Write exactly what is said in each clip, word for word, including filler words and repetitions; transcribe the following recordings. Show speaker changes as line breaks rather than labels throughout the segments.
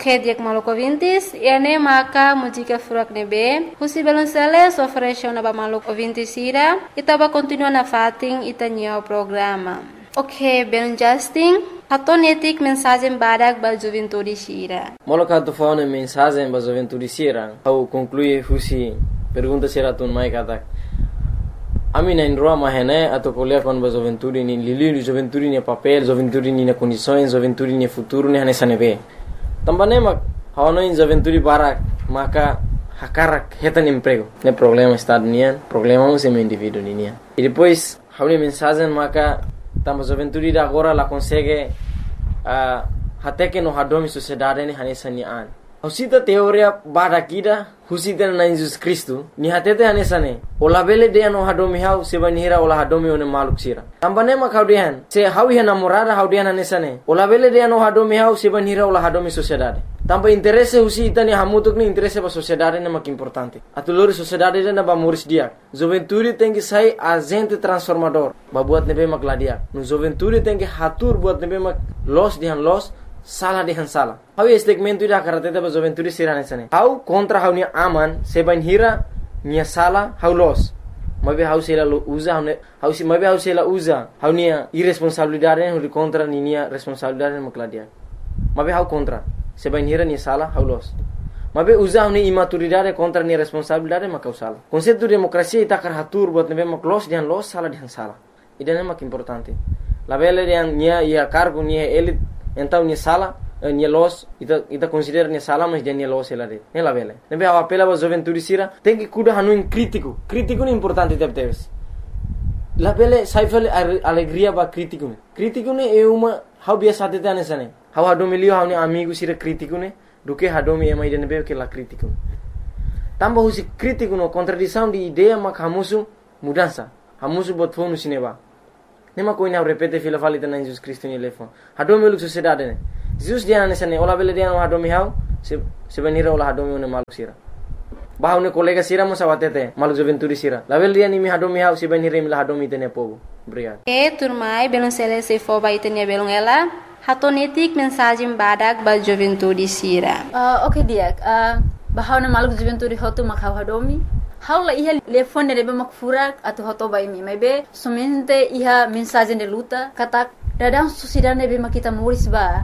Ok, diak maluco vintis, ene maka música furak nebe, husi balonceles oferece na ba maluco vintis ira, itaba continua na fating itanya o programa. Ok, ben Justin, hatonetik mensagem badak ba juventude sira.
Moloka tu faune mensagem ba juventude sira, au conclui husi pergunta sira tun mai katak. Ami na indroa mahene atau kuliah kon ba juventude ni lili juventude ni papel, juventude ni na condições, juventude ni futuro ni hanesa nebe. Tambane mak hawana in juventude barak maka hakarak hetan emprego. Ne problema estado nian, problema um sem indivíduo nian. E depois hauni mensagem maka tamba juventude da agora la consegue uh, até que no hadomi sociedade ni hanesa ni an. Husita teoria barakida husita na Jesus Cristo ni hatete hanesa ne. Ola bele de no hadomi hau seba nihira ola hadomi one maluk sira. Tambane mak haudian se hawi hana morada haudian hanesa ne. Ola bele de no hadomi hau seba nihira ola hadomi sociedade. Tamba interesse husita ni hamutuk ni interesse ba sociedade ne mak importante. Atulori sociedade na ba moris dia. Juventude tem que sair agente transformador. Ba buat nebe mak ladia. No juventude tem que hatur buat nebe mak los dihan los salah dihan salah. Hau segmento ida karate ba juventude sira nesane. Hau contra hau ni aman seban hira ni salah hau los. Mabe hau sela usa hau hau si mabe hau sela usa hau ni irresponsabilidade hau contra ni ni responsabilidade mak ladia. Mabe hau contra seban hira ni salah hau los. Mabe usa hau ni imaturidade contra ni responsabilidade mak salah. Konsepto demokrasia ita kar hatur buat nebe mak los dihan los salah dihan salah. Ida mak importante. La bele dihan nia ia cargo ni elit então ni sala ni los ita ita considera ni sala mas dia ni los ela de ela vele nebe a apela ba juventude sira tem que cuidar hanu crítico crítico ni importante tep teves la vele saifel alegria ba crítico ne crítico ne é uma how biasa tete anesane how hado milio how ni amigo sira crítico ne do que hado mi ema ide nebe que la crítico tamba husi crítico no contradição de ideia mak hamusu mudança hamusu bot fonu sineba nema koina repete fila falita na Jesus Cristo ni lefo hado mi luk sociedade ne Jesus dia nesane ola bele dia no hado mi hau se se venira ola hado mi ne maluk sira bahau ne kolega sira mo sawatete maluk juventude sira la bele dia ni mi hado mi hau se venira mi la hado mi tene povo obrigado
e turmai belon sele se fo ba itenia belon ela hatonetik mensagem badak ba juventude sira
uh, okay dia uh, bahau ne maluk juventude hotu makau hado mi Haula iha telefone de mak furak atau hoto bai mi maybe somente iha mensagem de luta kata dadang sociedade nebe mak kita muris ba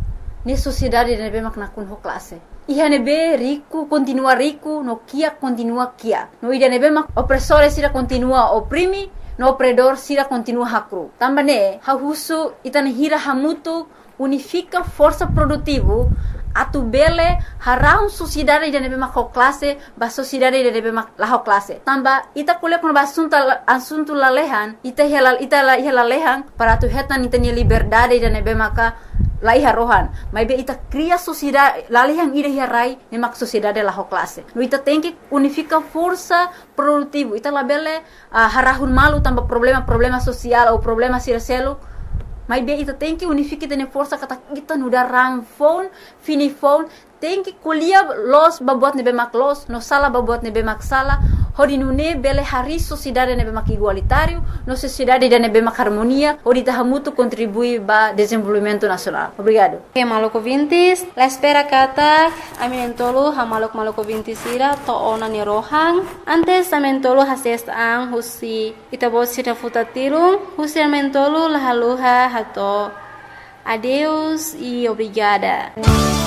ni sociedade nebe mak nakun ho classe iha nebe rico continua rico no kia continua kia no ida nebe mak opressore sira continua oprimi no opredor sira continua hakru tambane ha husu itane hira hamutu unifica força produtivo atu bele harau sociedade de nebe mak classe ba sociedade de nebe mak la classe tamba ita kule kon basunta asunto lalehan ita helal ita la helalehan para tu hetan itania liberdade de nebe maka la iha rohan mai be ita cria sociedade lalehan ida hirai ne mak sociedade la classe no ita tem que unifica força produtivo ita la bele uh, harahun malu tamba problema problema social ou problema sircelo Mas bem, ita tem que unificar tene força kata kita nuda rang phone, fini phone, tem que colher los babuat nebe mak los, no sala babuat nebe mak sala, hodi nune bele hari sociedade nebe mak igualitário, no sociedade de nebe mak harmonia, hodi tahamutu contribui ba desenvolvimento nacional. Obrigado.
Okay, maloko vintis, la espera kata aminentolo ha malok maloko vintis ira to ona ni rohang, antes amentolo hases ang husi itabo sira futatirung, husi amentolo lahaluha hato. Adeus e obrigada.